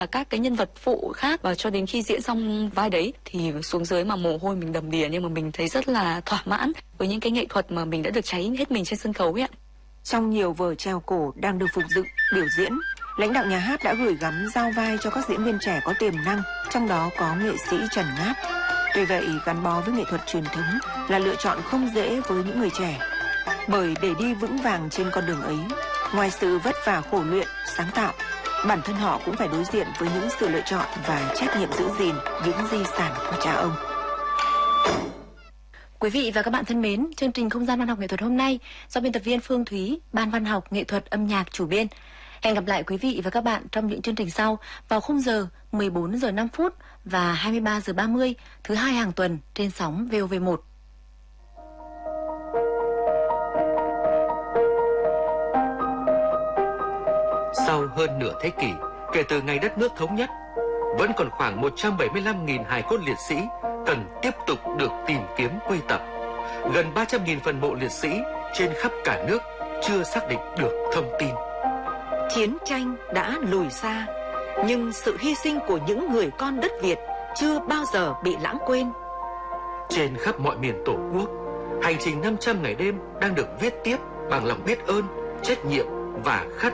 các cái nhân vật phụ khác, và cho đến khi diễn xong vai đấy thì xuống dưới mà mồ hôi mình đầm đìa, nhưng mà mình thấy rất là thỏa mãn với những cái nghệ thuật mà mình đã được cháy hết mình trên sân khấu ấy ạ. Trong nhiều vở trèo cổ đang được phục dựng, biểu diễn, lãnh đạo nhà hát đã gửi gắm giao vai cho các diễn viên trẻ có tiềm năng, trong đó có nghệ sĩ Trần Ngát. Tuy vậy, gắn bó với nghệ thuật truyền thống là lựa chọn không dễ với những người trẻ. Bởi để đi vững vàng trên con đường ấy, ngoài sự vất vả khổ luyện, sáng tạo, bản thân họ cũng phải đối diện với những sự lựa chọn và trách nhiệm giữ gìn những di sản của cha ông. Quý vị và các bạn thân mến, chương trình Không gian văn học nghệ thuật hôm nay do biên tập viên Phương Thúy, Ban Văn học Nghệ thuật âm nhạc chủ biên. Hẹn gặp lại quý vị và các bạn trong những chương trình sau vào khung giờ 14 giờ 5 phút và 23 giờ 30 thứ hai hàng tuần trên sóng VOV1. Sau hơn nửa thế kỷ kể từ ngày đất nước thống nhất, vẫn còn khoảng 175.000 hài cốt liệt sĩ cần tiếp tục được tìm kiếm quy tập. Gần 300.000 phần mộ liệt sĩ trên khắp cả nước chưa xác định được thông tin. Chiến tranh đã lùi xa, nhưng sự hy sinh của những người con đất Việt chưa bao giờ bị lãng quên. Trên khắp mọi miền Tổ quốc, hành trình 500 ngày đêm đang được viết tiếp bằng lòng biết ơn, trách nhiệm và khát